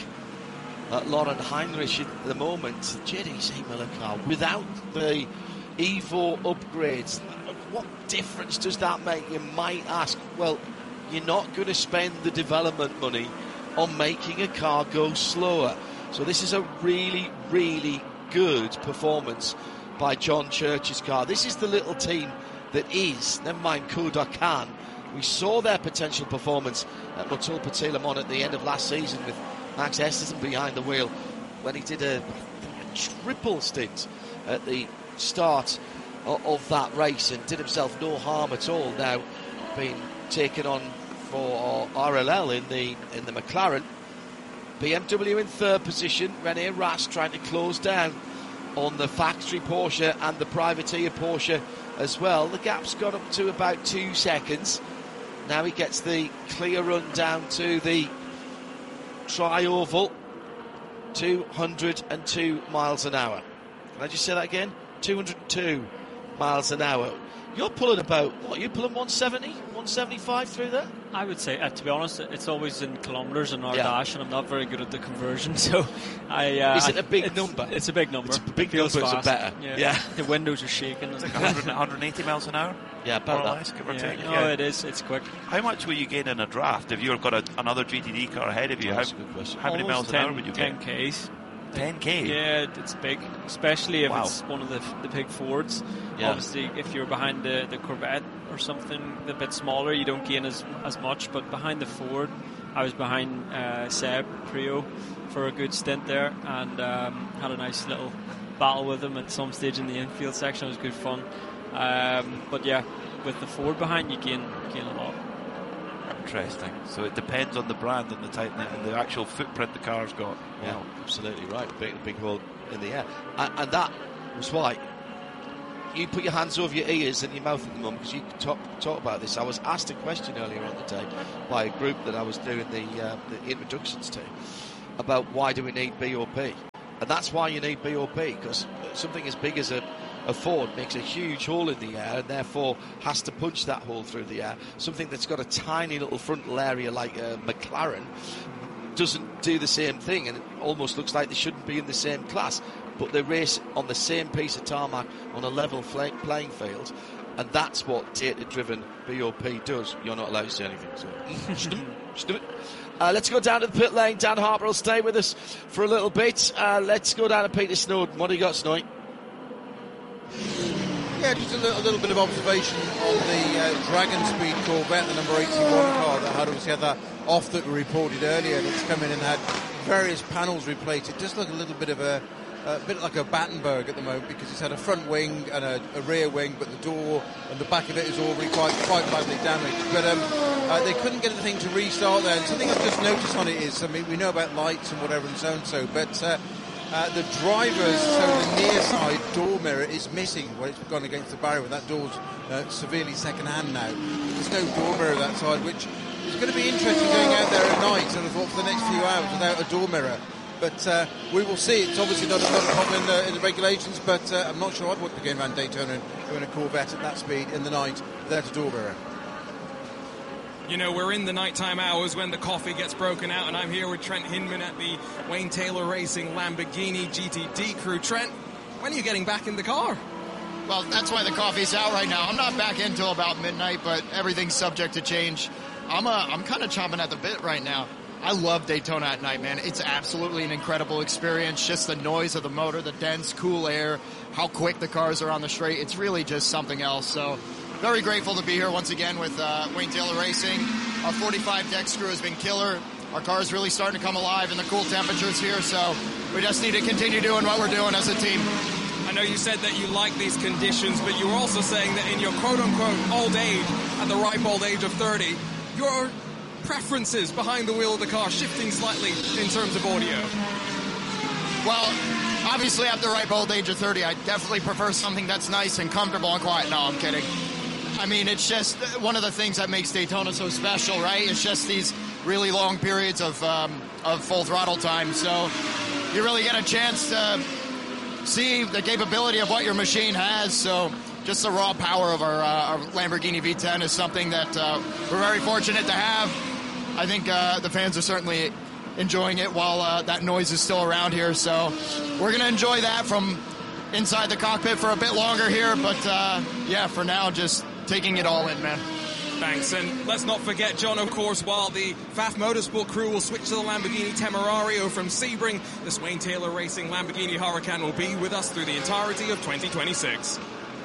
uh, Lauren Heinrich at the moment. J D C Miller car without the Evo upgrades. What difference does that make, you might ask? Well, you're not going to spend the development money on making a car go slower. So this is a really, really good performance by John Church's car. This is the little team that is, never mind Koda Khan. We saw their potential performance at Motul Petit Le Mans at the end of last season with Max Esterson behind the wheel when he did a, a triple stint at the start of, of that race and did himself no harm at all. Now being taken on for R L L in the in the McLaren. B M W in third position. René Rast trying to close down on the factory Porsche and the privateer Porsche as well. The gap's got up to about two seconds. Now he gets the clear run down to the tri-oval. two hundred two miles an hour. Can I just say that again? two hundred two miles an hour. You're pulling about, what, you're pulling one seventy, one seventy-five through there? I would say, uh, to be honest, it's always in kilometres in our Yeah. dash, and I'm not very good at the conversion, so I... Uh, Is it a big it's, number? It's a big number. It's a big Feels numbers are fast. better. Yeah. Yeah. The windows are shaking. It's like one hundred, one hundred eighty miles an hour? Yeah, More about or that. less, give or Yeah. take. No, Yeah. it is. It's quick. How much will you gain in a draft if you've got a, another G T D car ahead of you? That's how, a good question. how many miles Almost an ten, hour would you ten get? Ks. ten K? Yeah, it's big, especially if Wow. it's one of the the big Fords. Yeah. Obviously, if you're behind the, the Corvette or something a bit smaller, you don't gain as as much. But behind the Ford, I was behind uh, Seb Prio for a good stint there, and um, had a nice little battle with him at some stage in the infield section. It was good fun. Um, but yeah, with the Ford behind, you gain gain a lot. Interesting. So it depends on the brand and the type and the actual footprint the car's got. Yeah, absolutely right. Big, big old in the air. And, and that was why you put your hands over your ears and your mouth at the moment, because you talk, talk about this. I was asked a question earlier on the day by a group that I was doing the, uh, the introductions to about why do we need B O P. And that's why you need B O P, because something as big as a, a Ford makes a huge hole in the air and therefore has to punch that hole through the air. Something that's got a tiny little frontal area like a McLaren doesn't do the same thing, and it almost looks like they shouldn't be in the same class. But they race on the same piece of tarmac on a level fl- playing field, and that's what data-driven B O P does. You're not allowed to say anything, so... Uh, let's go down to the pit lane. Dan Harper will stay with us for a little bit. Uh, let's go down to Peter Snowden. What do you got, Snowy? Yeah, just a little, a little bit of observation on the uh, Dragon Speed Corvette, the number eighty-one car that had obviously had that off that we reported earlier. It's come in and had various panels replaced. It does look a little bit of a, a bit like a Battenberg at the moment, because it's had a front wing and a, a rear wing, but the door and the back of it is already quite quite badly damaged. But um, uh, they couldn't get the thing to restart there. And something I've just noticed on it is, I mean, we know about lights and whatever and so and so, but uh, uh, the driver's, so the near side door mirror is missing when it's gone against the barrier. That door's uh, severely second hand now. There's no door mirror that side, which is going to be interesting going out there at night, and I thought for the next few hours without a door mirror. But uh, we will see. It's obviously not, not a problem in the, in the regulations, but uh, I'm not sure I'd want to be going around Daytona and doing a Corvette at that speed in the night without a door mirror. You know, we're in the nighttime hours when the coffee gets broken out, and I'm here with Trent Hinman at the Wayne Taylor Racing Lamborghini G T D crew. Trent, when are you getting back in the car? Well, that's why the coffee's out right now. I'm not back in until about midnight, but everything's subject to change. I'm, uh, I'm kind of chomping at the bit right now. I love Daytona at night, man. It's absolutely an incredible experience. Just the noise of the motor, the dense, cool air, how quick the cars are on the straight. It's really just something else. So very grateful to be here once again with uh, Wayne Taylor Racing. Our forty-five deck screw has been killer. Our car is really starting to come alive in the cool temperatures here. So we just need to continue doing what we're doing as a team. I know you said that you like these conditions, but you were also saying that in your quote-unquote old age, at the ripe old age of thirty, your preferences behind the wheel of the car shifting slightly in terms of audio. Well, obviously at the ripe old age of thirty, I definitely prefer something that's nice and comfortable and quiet. No, I'm kidding. I mean, it's just one of the things that makes Daytona so special, right? It's just these really long periods of um, of full throttle time. So you really get a chance to see the capability of what your machine has. So just the raw power of our, uh, our Lamborghini V ten is something that uh, we're very fortunate to have. I think uh, the fans are certainly enjoying it while uh, that noise is still around here. So we're going to enjoy that from inside the cockpit for a bit longer here. But uh, yeah, for now, just taking it all in, man. Thanks, and let's not forget, John, of course, while the F A F Motorsport crew will switch to the Lamborghini Temerario from Sebring, the Wayne Taylor Racing Lamborghini Huracan will be with us through the entirety of twenty twenty-six.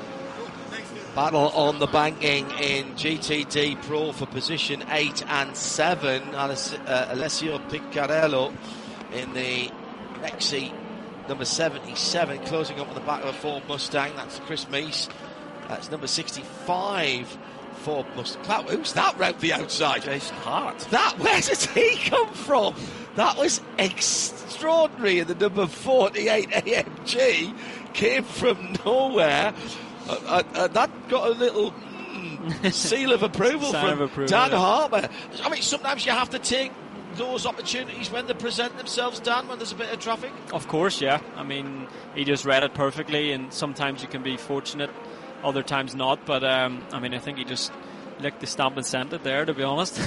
Battle on the banking in G T D Pro for position eight and seven. Alessio Piccarello in the Nexi number seventy-seven, closing up on the back of a Ford Mustang. That's Chris Meese. That's number sixty-five, Ford Mustang. That, who's that round the outside? Jason Hart. That, where did he come from? That was extraordinary. And the number forty-eight A M G came from nowhere. Uh, uh, uh, that got a little mm, seal of approval from of approval, Dan yeah. Harper. I mean, sometimes you have to take those opportunities when they present themselves, Dan, when there's a bit of traffic. Of course, yeah. I mean, he just read it perfectly, and sometimes you can be fortunate, other times not. But, um, I mean, I think he just licked the stamp and sent it there, to be honest.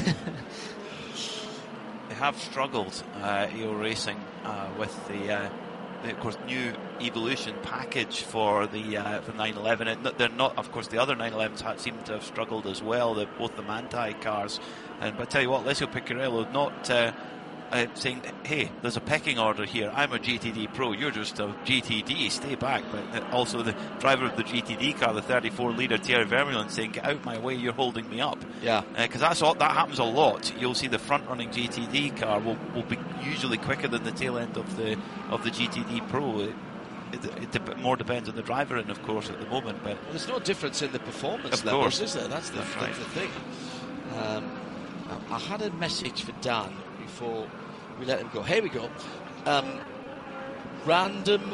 They have struggled, uh, E O Racing, uh, with the... Uh, of course, new Evolution package for the uh, the nine eleven. It, they're not, of course, the other nine elevens seem to have struggled as well. The, both the Manti cars, and but I tell you what, Alessio Piccarello not uh, uh, saying, "Hey, there's a pecking order here. I'm a G T D Pro. You're just a G T D. Stay back." But uh, also the driver of the G T D car, the thirty-four litre Thierry Vermeulen, saying, "Get out my way. You're holding me up." Yeah, because uh, that's all, that happens a lot. You'll see the front-running G T D car will, will be usually quicker than the tail end of the of the G T D Pro. It, it, it de- more depends on the driver, and of course, at the moment. But well, there's no difference in the performance of levels, course. is there? That's the, that's that's right. the thing. Um, I, I had a message for Dan before we let him go. Here we go. Um, random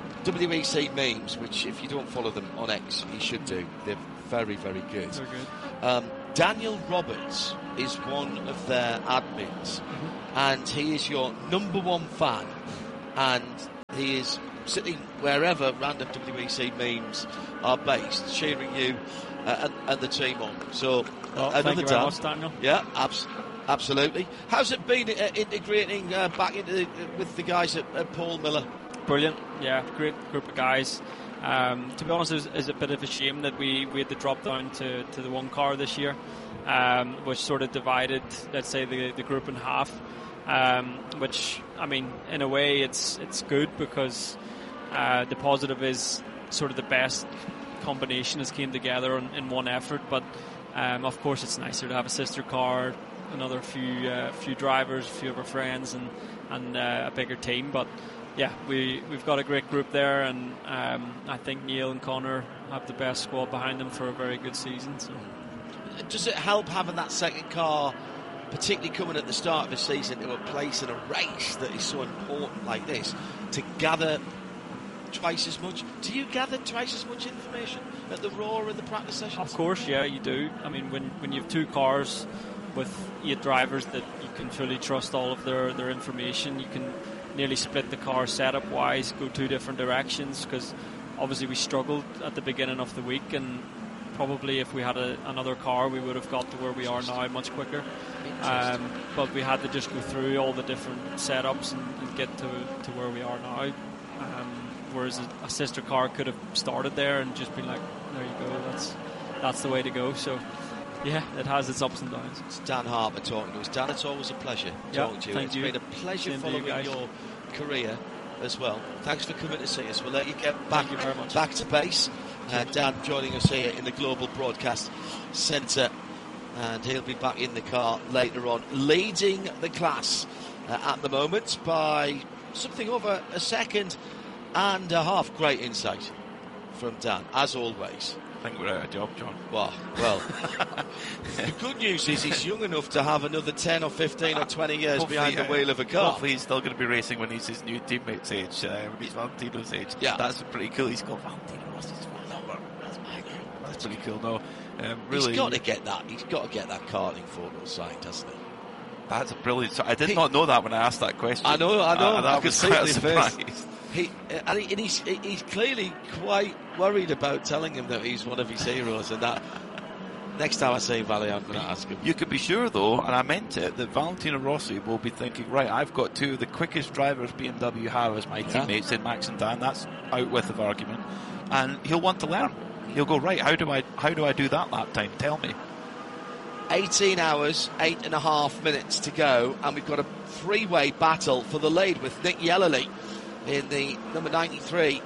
W E C memes, which if you don't follow them on X, you should do. They're very, very good. They're good. Um, Daniel Roberts is one of their admins, mm-hmm. and he is your number one fan, and he is sitting wherever random W E C memes are based, cheering you uh, and, and the team on. So well, uh, another thank you very much, Daniel. Yeah, abs- absolutely. How's it been uh, integrating uh, back into the, uh, with the guys at, at Paul Miller? Brilliant, yeah, great group of guys. Um, to be honest, it was, it was a bit of a shame that we, we had to drop down to, to the one car this year, um, which sort of divided, let's say, the, the group in half. Um, which, I mean, in a way, it's it's good because uh, the positive is sort of the best combination has came together in, in one effort. But um, of course, it's nicer to have a sister car, another few uh, few drivers, a few of our friends, and and uh, a bigger team. But yeah, we we've got a great group there, and um, I think Neil and Connor have the best squad behind them for a very good season. So, does it help having that second car, particularly coming at the start of the season, to a place in a race that is so important like this, to gather twice as much? Do you gather twice as much information at the Raw and the practice sessions? Of course, yeah, you do. I mean, when, when you have two cars with eight drivers that you can fully trust all of their, their information, you can nearly split the car setup-wise, go two different directions, because obviously we struggled at the beginning of the week, and probably if we had a, another car, we would have got to where we are now much quicker. Um, but we had to just go through all the different setups and, and get to to where we are now. Um, whereas a, a sister car could have started there and just been like, there you go, that's that's the way to go. So, yeah, it has its ups and downs. It's Dan Harper talking to us. Dan, it's always a pleasure talking yep, to you. Thank It's you. been a pleasure Same following you your career as well. Thanks for coming to see us. We'll let you get back, you very much. back to base. Uh, Dan joining us here in the Global Broadcast Centre, and he'll be back in the car later on, leading the class uh, at the moment by something over a second and a half. Great insight from Dan, as always. I think we're out of job, John. Well, well. The good news is he's young enough to have another ten or fifteen or twenty years hopefully, behind the uh, wheel of a car. Hopefully he's still going to be racing when he's his new teammate's age, uh, when he's Valentino's age. Yeah. That's pretty cool. He's called Valentino Rossi's phone number. That's That's pretty cool, no. Um, really, he's got to get that. He's got to get that karting photo signed, hasn't he? That's a brilliant. So I did he, not know that when I asked that question. I know, I know. Uh, that I could was see quite it a in his surprise. face. He, and, he, and he's, he's clearly quite worried about telling him that he's one of his heroes, and that next time I see Valley, I'm going to ask him. You could be sure, though, and I meant it, that Valentino Rossi will be thinking, right, I've got two of the quickest drivers B M W have as my yeah. teammates in Max and Dan. That's out with of argument, and he'll want to learn. He'll go, right, how do I how do I do that lap time? Tell me. eighteen hours, eight and a half minutes to go, and we've got a three-way battle for the lead with Nick Yellerly in the number ninety-three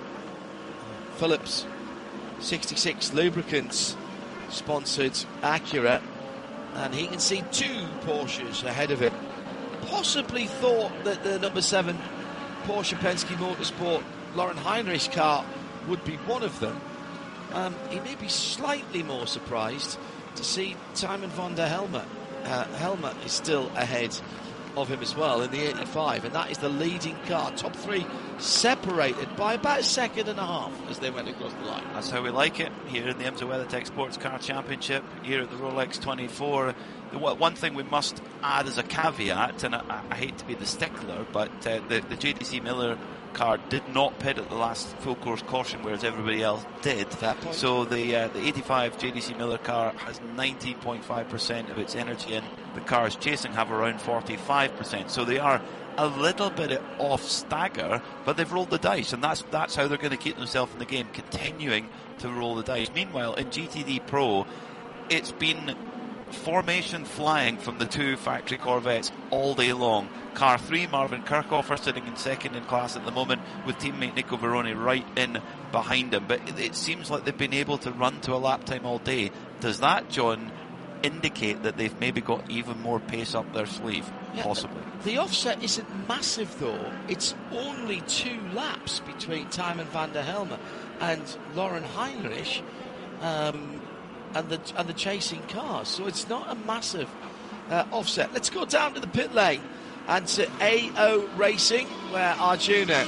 Phillips sixty-six Lubricants sponsored Acura, and he can see two Porsches ahead of him. Possibly thought that the number seven Porsche Penske Motorsport Lauren Heinrich car would be one of them. Um, he may be slightly more surprised to see Timon von der Helmer. Uh, Helmer is still ahead of him as well in the eighty-five, and that is the leading car. Top three separated by about a second and a half as they went across the line. That's how we like it here in the IMSA WeatherTech Sports Car Championship, here at the Rolex twenty-four. The one thing we must add as a caveat, and I, I hate to be the stickler, but uh, the, the J D C Miller car did not pit at the last full course caution, whereas everybody else did. So the uh, the eighty-five J D C Miller car has nineteen point five percent of its energy in. The cars chasing have around forty-five percent. So they are a little bit off stagger, but they've rolled the dice, and that's that's how they're going to keep themselves in the game, continuing to roll the dice. Meanwhile, in G T D Pro, it's been formation flying from the two factory Corvettes all day long. Car three, Marvin Kirchhofer, sitting in second in class at the moment, with teammate Nico Veroni right in behind him. But it, it seems like they've been able to run to a lap time all day. Does that, John, indicate that they've maybe got even more pace up their sleeve? Yeah, possibly. The offset isn't massive, though. It's only two laps between Timon van der Helmer and Lauren Heinrich. Um, and the and the chasing cars, so it's not a massive uh, offset. Let's go down to the pit lane and to A O Racing, where Arjuna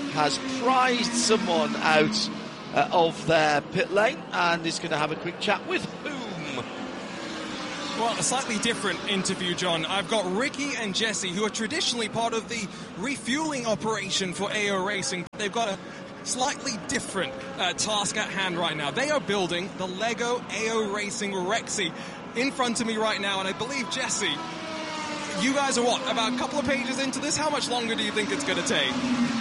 has prized someone out uh, of their pit lane and is going to have a quick chat with whom? Well, a slightly different interview, John. I've got Ricky and Jesse, who are traditionally part of the refueling operation for A O Racing. They've got a slightly different uh, task at hand right now. They are building the Lego A O Racing Rexy in front of me right now, and I believe, Jesse, you guys are what, about a couple of pages into this? How much longer do you think it's going to take?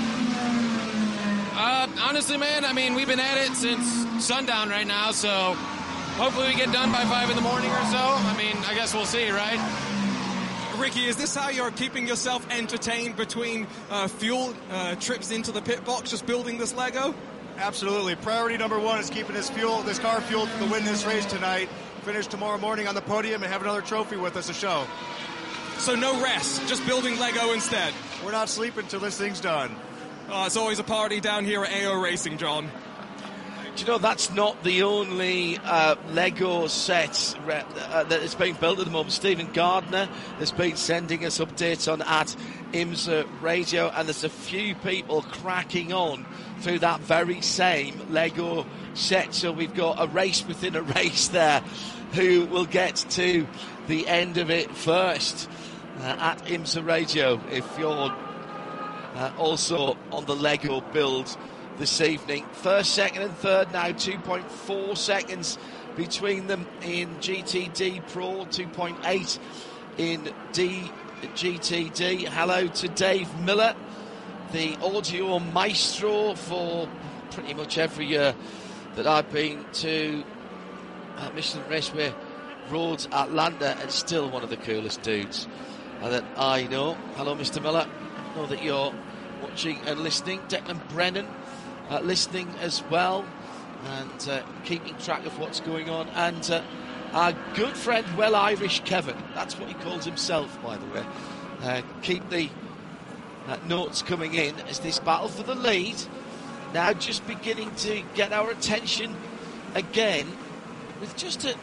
Uh, honestly, man, I mean, we've been at it since sundown right now, so hopefully we get done by five in the morning or so. I mean, I guess we'll see, right? Ricky, is this how you're keeping yourself entertained between uh, fuel uh, trips into the pit box, just building this Lego? Absolutely. Priority number one is keeping this fuel, this car fueled to win this race tonight, finish tomorrow morning on the podium, and have another trophy with us to show. So no rest, just building Lego instead. We're not sleeping till this thing's done. Oh, it's always a party down here at A O Racing, John. Do you know, that's not the only uh, Lego set uh, that is being built at the moment. Stephen Gardner has been sending us updates on at IMSA Radio, and there's a few people cracking on through that very same Lego set. So we've got a race within a race there. Who will get to the end of it first? Uh, at IMSA Radio, if you're uh, also on the Lego build this evening. First, second and third now, two point four seconds between them in G T D Pro, two point eight in D G T D. Hello to Dave Miller, the audio maestro for pretty much every year that I've been to uh, Michelin Raceway Roads Atlanta, and still one of the coolest dudes uh, that I know. Hello, Mister Miller. I know that you're watching and listening. Declan Brennan uh, listening as well, and uh, keeping track of what's going on. And uh, our good friend, Well Irish Kevin, that's what he calls himself, by the way. Uh, keep the uh, notes coming in as this battle for the lead now just beginning to get our attention again, with just a...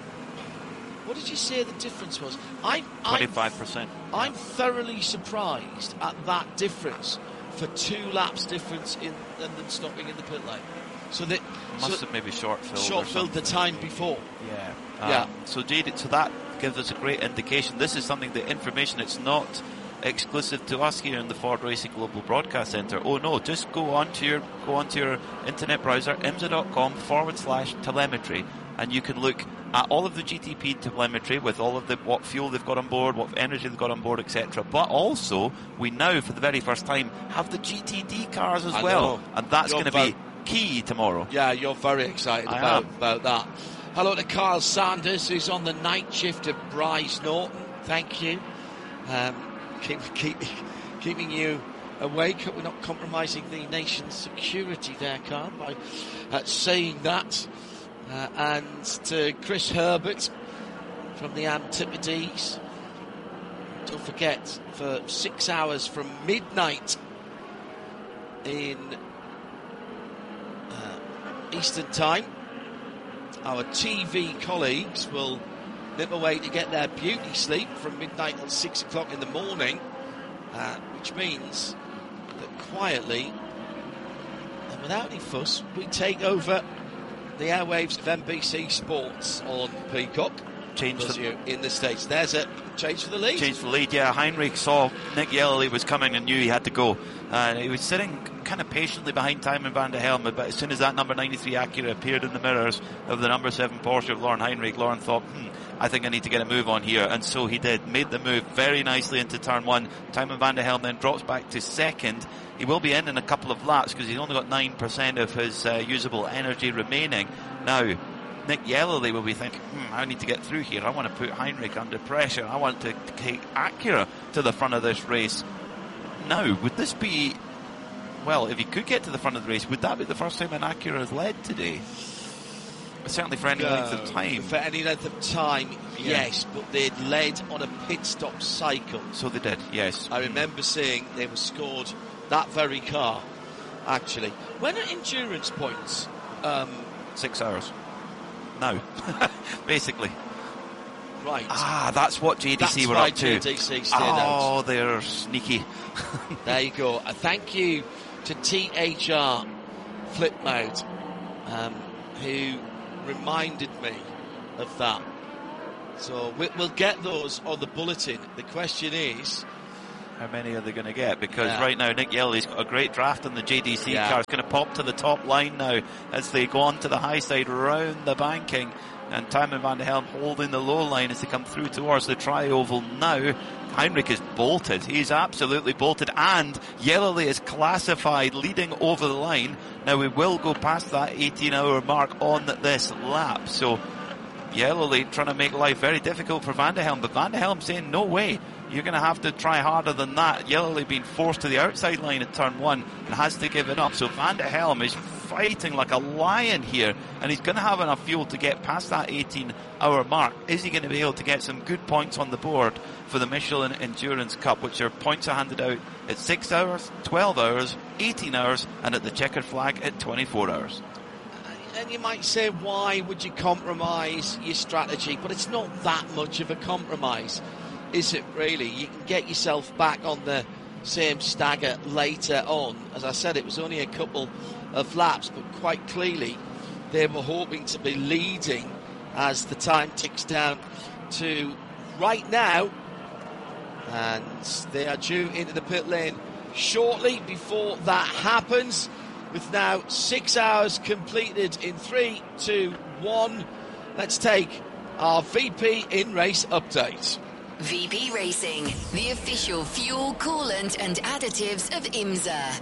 What did you say the difference was? I'm, twenty-five percent. I'm, I'm thoroughly surprised at that difference for two laps difference in and them stopping in the pit lane. So that must so have maybe short filled. Short filled the time before. Yeah. Um, yeah. So Jade, so that gives us a great indication. This is something, the information, it's not exclusive to us here in the Ford Racing Global Broadcast Centre. Oh no, just go onto your go onto your internet browser, imsa.com forward slash telemetry, and you can look at all of the G T P telemetry with all of the what fuel they've got on board, what energy they've got on board, et cetera. But also, we now, for the very first time, have the G T D cars as I well, know. and that's going to very, be key tomorrow. Yeah, you're very excited I about, am. about that. Hello to Carl Sanders, who's on the night shift at Bryce Norton. Thank you. Um, keep, keep, keeping you awake. We're not compromising the nation's security there, Carl, by uh, saying that. Uh, and to Chris Herbert from the Antipodes. Don't forget, for six hours from midnight in uh, Eastern Time, our T V colleagues will nip away to get their beauty sleep from midnight till six o'clock in the morning, uh, which means that quietly and without any fuss, we take over the airwaves of N B C Sports on Peacock. Change for you in the States. There's a change for the lead. Change for the lead, yeah. Heinrich saw Nick Yellowly was coming and knew he had to go. Uh, he was sitting kind of patiently behind Tymon van der Helm, but as soon as that number ninety-three Acura appeared in the mirrors of the number seven Porsche of Lauren Heinrich, Lauren thought, hmm, I think I need to get a move on here. And so he did. Made the move very nicely into turn one. Tymon van der Helm then drops back to second. He will be in in a couple of laps because he's only got nine percent of his uh, usable energy remaining. Now, Nick Yellowly will be thinking, hmm, I need to get through here. I want to put Heinrich under pressure. I want to take Acura to the front of this race. Now, would this be, well, if he could get to the front of the race, would that be the first time an Acura has led today? Certainly for any No, length of time. For any length of time, Yeah. yes, but they'd led on a pit stop cycle. So they did, yes. I remember seeing they were scored that very car, actually. When are endurance points? Um, Six hours. Now, basically. Right. Ah, that's what J D C That's were why up to. J D C stayed oh, out. they're sneaky. There you go. Uh, thank you to T H R Flip Mode, um, who reminded me of that. So we, we'll get those on the bulletin. The question is, how many are they going to get? Because yeah. right now Nick Yellow's got a great draft on the J D C yeah. car. It's going to pop to the top line now as they go on to the high side round the banking. And Timon van der Helm holding the low line as they come through towards the tri-oval now. Heinrich is bolted. He's absolutely bolted. And Yellowly is classified leading over the line. Now we will go past that eighteen hour mark on this lap. So Yellowly trying to make life very difficult for Van der Helm. But Van der Helm saying, no way. You're going to have to try harder than that. Yellowly being forced to the outside line at turn one and has to give it up. So Van der Helm is fighting like a lion here, and he's going to have enough fuel to get past that eighteen hour mark. Is he going to be able to get some good points on the board for the Michelin Endurance Cup, which are points are handed out at six hours, twelve hours, eighteen hours, and at the checkered flag at twenty-four hours. And you might say, why would you compromise your strategy? But it's not that much of a compromise, is it really? You can get yourself back on the same stagger later on. As I said, it was only a couple of laps, but quite clearly they were hoping to be leading as the time ticks down to right now, and they are due into the pit lane shortly. Before that happens, with now six hours completed in three, two, one, let's take our V P in race update. V P Racing, the official fuel, coolant and additives of IMSA.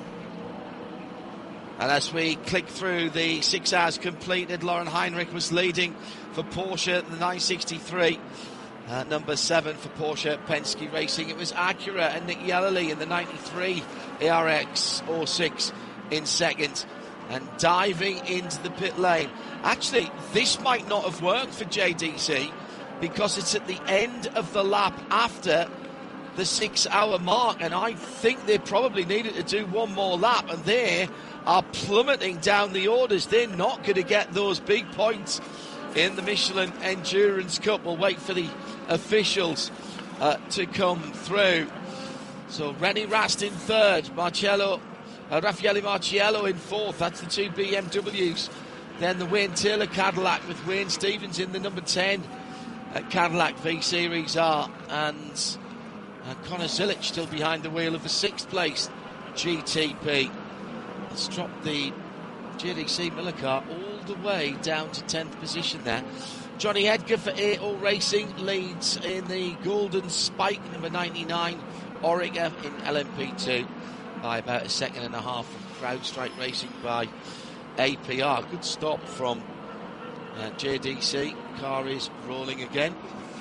And as we click through the six hours completed, Lauren Heinrich was leading for Porsche, the nine sixty-three. Uh, number seven for Porsche Penske Racing. It was Acura and Nick Yellowly in the ninety-three A R X oh six in second. And diving into the pit lane. Actually, this might not have worked for J D C because it's at the end of the lap after the six hour mark. And I think they probably needed to do one more lap. And they are plummeting down the orders. They're not going to get those big points in the Michelin Endurance Cup. We'll wait for the officials uh, to come through. So Rennie Rast in third, Marcello, uh, Raffaele Marciello in fourth. That's the two B M Ws. Then the Wayne Taylor Cadillac with Wayne Stevens in the number ten at Cadillac V Series R, and uh, Connor Zilic still behind the wheel of the sixth place G T P. Let's drop the J D C Miller car all the way down to tenth position there. Johnny Edgar for A O Racing leads in the Golden Spike, number ninety-nine, Orica in L M P two by about a second and a half from CrowdStrike Racing by A P R. Good stop from uh, J D C. Car is rolling again.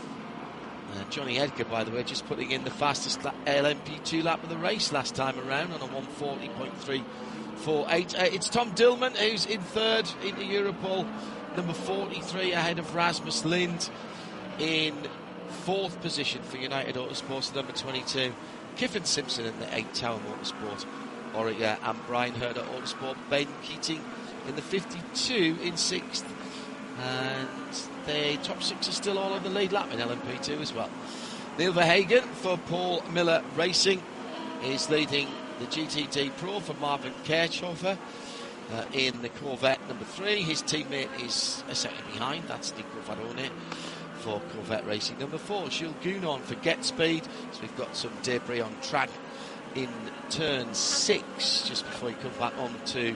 Uh, Johnny Edgar, by the way, just putting in the fastest la- L M P two lap of the race last time around on a one forty point three four eight. Uh, it's Tom Dillman who's in third in the Europol, number forty-three, ahead of Rasmus Lind in fourth position for United Autosports, number twenty-two. Kiffin Simpson in the eight Tower Motorsport, Orica, and Brian Herder Autosport. Ben Keating in the fifty-two in sixth. And the top six are still all on the lead lap in L M P two as well. Neil Verhagen for Paul Miller Racing is leading the G T D Pro for Marvin Kirchhofer uh, in the Corvette number three. His teammate is a second behind. That's Nico Varone for Corvette Racing number four. Jules Gounon for Get Speed. So we've got some debris on track in turn six just before you come back onto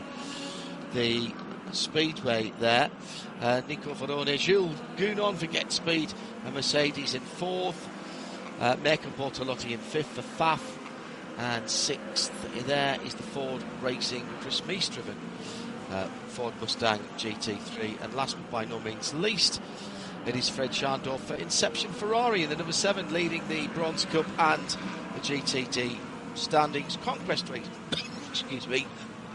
the speedway there. Uh, Nico Varone, Jules Gounon for Get Speed, and Mercedes in fourth. Uh, Mirko Bortolotti in fifth for F A F, and sixth there is the Ford Racing Chris Meestriven, uh, Ford Mustang G T three, and last but by no means least, it is Fred Schandorf for Inception Ferrari in the number seven, leading the Bronze Cup and the G T D standings. Conquest Racing, excuse me,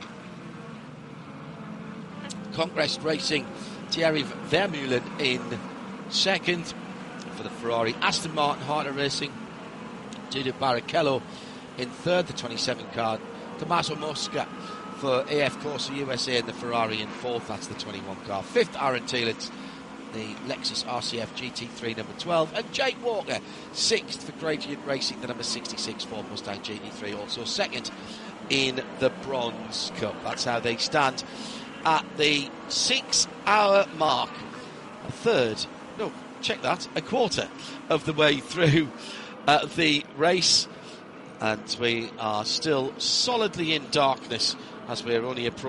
Conquest Racing, Thierry Vermeulen in second for the Ferrari. Aston Martin Harter Racing, Dudu Barrichello in third, the twenty-seven car. Tommaso Mosca for A F Corsa U S A in the Ferrari in fourth, that's the twenty-one car. Fifth, Aaron Teelitz the Lexus R C F G T three number twelve, and Jake Walker sixth for Gradient Racing, the number sixty-six Ford Mustang G T three, also second in the Bronze Cup. That's how they stand at the six hour mark. A third, no, check that, a quarter of the way through uh, the race, and we are still solidly in darkness as we're only approaching